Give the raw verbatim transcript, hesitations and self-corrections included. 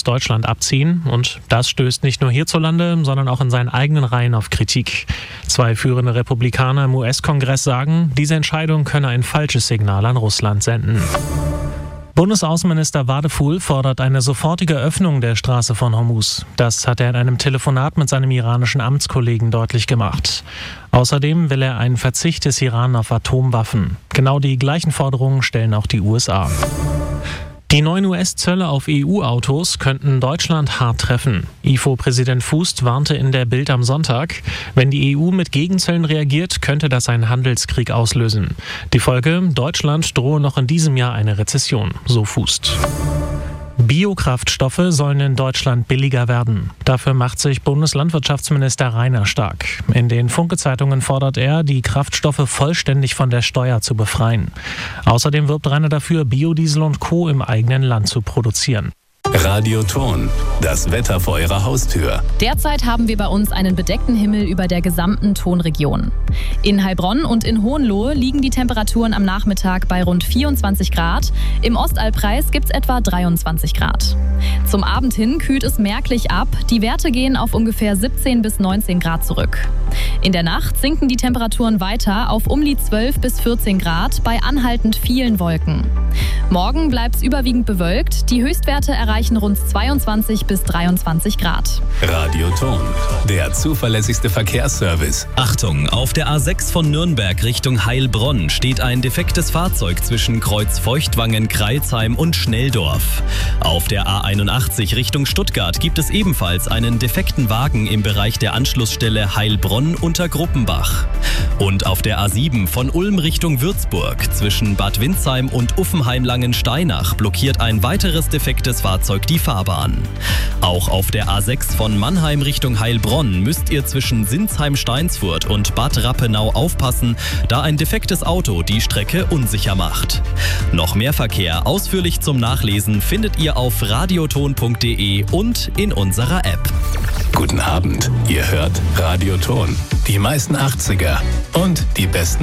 Deutschland abziehen. Und das stößt nicht nur hierzulande, sondern auch in seinen eigenen Reihen auf Kritik. Zwei führende Republikaner im U S-Kongress sagen, diese Entscheidung könne ein falsches Signal an Russland senden. Bundesaußenminister Wadephul fordert eine sofortige Öffnung der Straße von Hormuz. Das hat er in einem Telefonat mit seinem iranischen Amtskollegen deutlich gemacht. Außerdem will er einen Verzicht des Iran auf Atomwaffen. Genau die gleichen Forderungen stellen auch die U S A. Die neuen U S-Zölle auf E U-Autos könnten Deutschland hart treffen. I F O-Präsident Fußt warnte in der Bild am Sonntag, wenn die E U mit Gegenzöllen reagiert, könnte das einen Handelskrieg auslösen. Die Folge: Deutschland drohe noch in diesem Jahr eine Rezession, so Fußt. Biokraftstoffe sollen in Deutschland billiger werden. Dafür macht sich Bundeslandwirtschaftsminister Rainer stark. In den Funke-Zeitungen fordert er, die Kraftstoffe vollständig von der Steuer zu befreien. Außerdem wirbt Rainer dafür, Biodiesel und Co. im eigenen Land zu produzieren. Radioton, das Wetter vor Ihrer Haustür. Derzeit haben wir bei uns einen bedeckten Himmel über der gesamten Tonregion. In Heilbronn und in Hohenlohe liegen die Temperaturen am Nachmittag bei rund vierundzwanzig Grad. Im Ostalbkreis gibt es etwa dreiundzwanzig Grad. Zum Abend hin kühlt es merklich ab. Die Werte gehen auf ungefähr siebzehn bis neunzehn Grad zurück. In der Nacht sinken die Temperaturen weiter auf um die zwölf bis vierzehn Grad bei anhaltend vielen Wolken. Morgen bleibt es überwiegend bewölkt. Die Höchstwerte erreichen rund zweiundzwanzig bis dreiundzwanzig Grad. Radioton, der zuverlässigste Verkehrsservice. Achtung, auf der A sechs von Nürnberg Richtung Heilbronn steht ein defektes Fahrzeug zwischen Kreuz Feuchtwangen, Kreilsheim und Schnelldorf. Auf der A einundachtzig Richtung Stuttgart gibt es ebenfalls einen defekten Wagen im Bereich der Anschlussstelle Heilbronn unter Gruppenbach. Und auf der A sieben von Ulm Richtung Würzburg zwischen Bad Windsheim und Uffenheim-Langensteinach blockiert ein weiteres defektes Fahrzeug die Fahrbahn. Auch auf der A sechs von Mannheim Richtung Heilbronn müsst ihr zwischen Sinsheim-Steinsfurt und Bad Rappenau aufpassen, da ein defektes Auto die Strecke unsicher macht. Noch mehr Verkehr ausführlich zum Nachlesen findet ihr auf radioton punkt de und in unserer App. Guten Abend, ihr hört Radioton. Die meisten achtziger und die besten